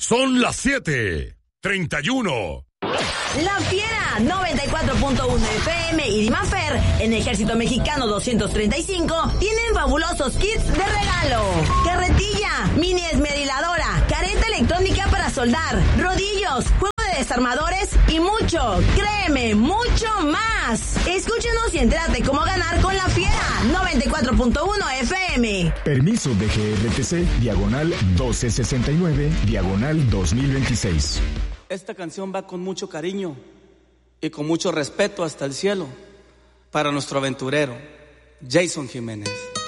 Son las 7:31. La Fiera 94.1 FM y Dimafer en Ejército Mexicano 235 tienen fabulosos kits de regalo. Carretilla, mini esmeriladora, careta electrónica para soldar, rodillos, juego de desarmadores y mucho, créeme, mucho más. Escúchenos y entérate cómo ganar con La Fiera 94.1 FM. Permiso de GRTC, diagonal 1269, diagonal 2026. Esta canción va con mucho cariño y con mucho respeto hasta el cielo para nuestro aventurero, Jason Jiménez.